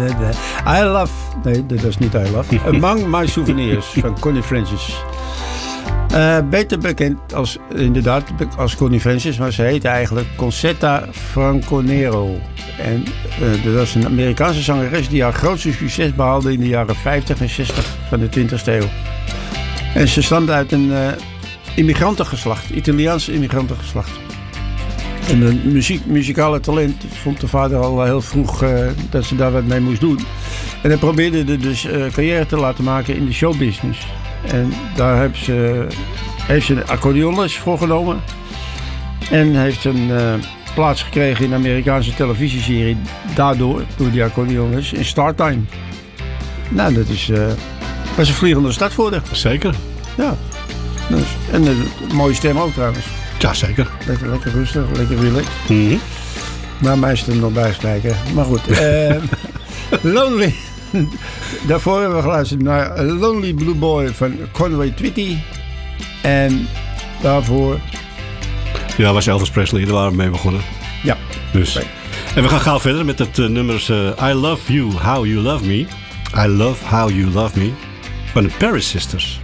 I Love... Nee, dat is niet I Love. Among My Souvenirs van Connie Francis. Beter bekend als Connie Francis, maar ze heette eigenlijk Concetta Franconero. En dat was een Amerikaanse zangeres die haar grootste succes behaalde in de jaren 50 en 60 van de 20e eeuw. En ze stamde uit een immigrantengeslacht, Italiaans immigrantengeslacht. En een muzikale talent vond de vader al heel vroeg dat ze daar wat mee moest doen. En hij probeerde dus carrière te laten maken in de showbusiness. En daar heeft ze een accordeonles voor genomen. En heeft een plaats gekregen in de Amerikaanse televisieserie. Door die accordeonles in Startime. Nou, dat was een vliegende start voor haar. Zeker. Ja. Dus, en een mooie stem ook trouwens. Ja, zeker. Lekker rustig, lekker relaxed. Mm-hmm. Maar mij is er nog bij spreken. Maar goed. Lonely. Daarvoor hebben we geluisterd naar Lonely Blue Boy van Conway Twitty. En daarvoor... Ja, was Elvis Presley. Daar waren we mee begonnen. Ja. Dus. Okay. En we gaan gauw verder met het nummer I Love You, How You Love Me. I Love How You Love Me van de Paris Sisters.